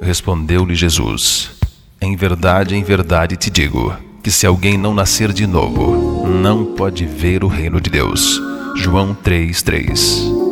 Respondeu-lhe Jesus: em verdade te digo, que se alguém não nascer de novo, não pode ver o reino de Deus. João 3:3.